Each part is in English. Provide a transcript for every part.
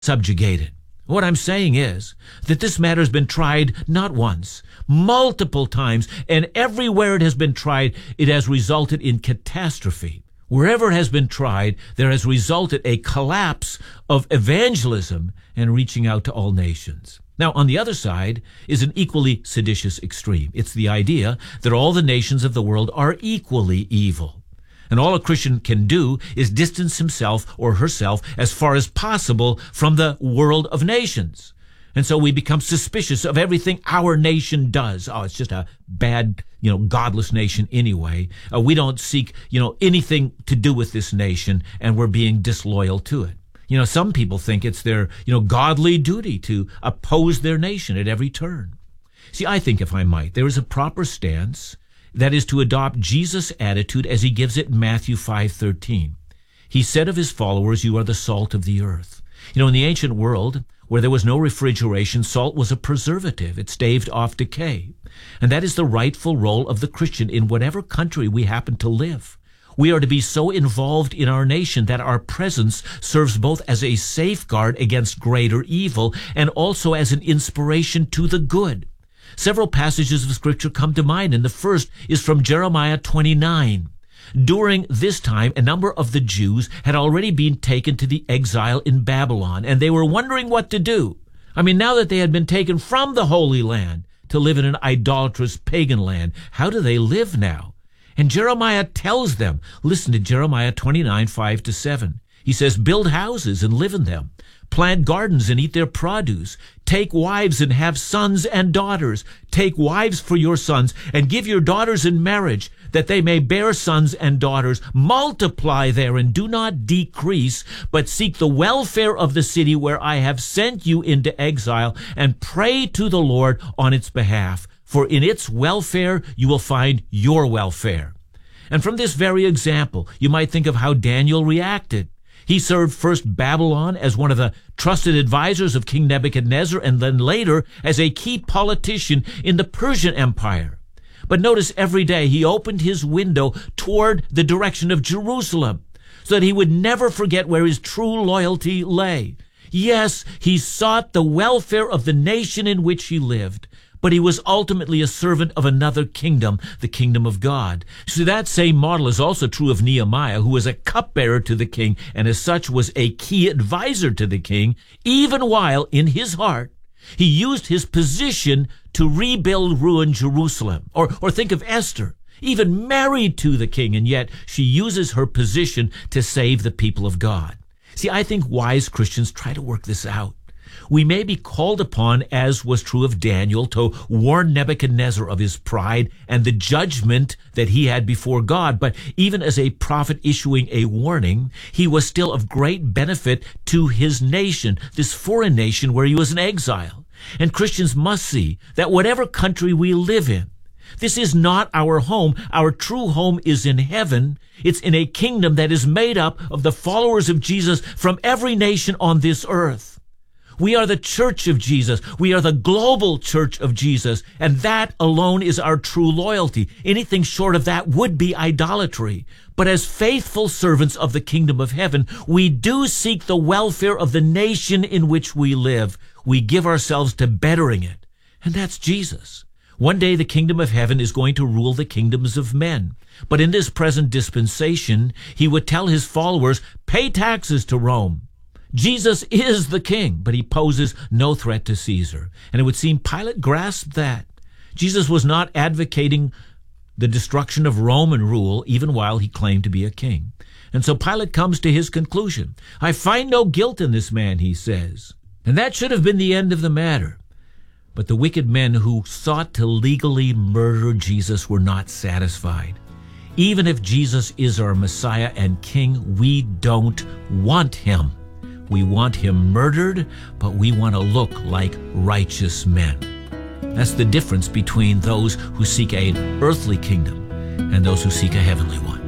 subjugated. What I'm saying is that this matter has been tried not once, multiple times, and everywhere it has been tried, it has resulted in catastrophe. Wherever it has been tried, there has resulted a collapse of evangelism and reaching out to all nations. Now, on the other side is an equally seditious extreme. It's the idea that all the nations of the world are equally evil. And all a Christian can do is distance himself or herself as far as possible from the world of nations. And so we become suspicious of everything our nation does. Oh, it's just a bad, godless nation anyway. We don't seek, anything to do with this nation, and we're being disloyal to it. Some people think it's their, godly duty to oppose their nation at every turn. See, I think, if I might, there is a proper stance that is to adopt Jesus' attitude as he gives it in Matthew 5:13. He said of his followers, "You are the salt of the earth." In the ancient world, where there was no refrigeration, salt was a preservative. It staved off decay. And that is the rightful role of the Christian in whatever country we happen to live. We are to be so involved in our nation that our presence serves both as a safeguard against greater evil and also as an inspiration to the good. Several passages of Scripture come to mind, and the first is from Jeremiah 29. During this time, a number of the Jews had already been taken to the exile in Babylon, and they were wondering what to do. Now that they had been taken from the Holy Land to live in an idolatrous pagan land, how do they live now? And Jeremiah tells them, listen to Jeremiah 29, 5-7. He says, "Build houses and live in them. Plant gardens and eat their produce. Take wives and have sons and daughters. Take wives for your sons and give your daughters in marriage, that they may bear sons and daughters. Multiply there and do not decrease, but seek the welfare of the city where I have sent you into exile, and pray to the Lord on its behalf. For in its welfare you will find your welfare." And from this very example, you might think of how Daniel reacted. He served first Babylon as one of the trusted advisors of King Nebuchadnezzar, and then later as a key politician in the Persian Empire. But notice every day he opened his window toward the direction of Jerusalem so that he would never forget where his true loyalty lay. Yes, he sought the welfare of the nation in which he lived, but he was ultimately a servant of another kingdom, the kingdom of God. So that same model is also true of Nehemiah, who was a cupbearer to the king, and as such was a key advisor to the king, even while in his heart he used his position to rebuild ruined Jerusalem. Or think of Esther, even married to the king, and yet she uses her position to save the people of God. See, I think wise Christians try to work this out. We may be called upon, as was true of Daniel, to warn Nebuchadnezzar of his pride and the judgment that he had before God. But even as a prophet issuing a warning, he was still of great benefit to his nation, this foreign nation where he was in exile. And Christians must see that whatever country we live in, this is not our home. Our true home is in heaven. It's in a kingdom that is made up of the followers of Jesus from every nation on this earth. We are the church of Jesus. We are the global church of Jesus, and that alone is our true loyalty. Anything short of that would be idolatry. But as faithful servants of the kingdom of heaven, we do seek the welfare of the nation in which we live. We give ourselves to bettering it, and that's Jesus. One day the kingdom of heaven is going to rule the kingdoms of men. But in this present dispensation, he would tell his followers, pay taxes to Rome. Jesus is the king, but he poses no threat to Caesar. And it would seem Pilate grasped that. Jesus was not advocating the destruction of Roman rule, even while he claimed to be a king. And so Pilate comes to his conclusion. I find no guilt in this man, he says. And that should have been the end of the matter. But the wicked men who sought to legally murder Jesus were not satisfied. Even if Jesus is our Messiah and King, we don't want him. We want him murdered, but we want to look like righteous men. That's the difference between those who seek an earthly kingdom and those who seek a heavenly one.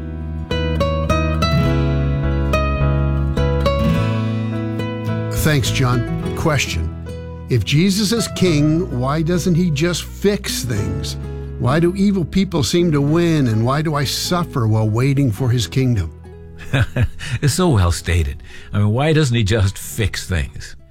Thanks, John. Question. If Jesus is king, why doesn't he just fix things? Why do evil people seem to win, and why do I suffer while waiting for his kingdom? It's so well stated. I mean, why doesn't he just fix things?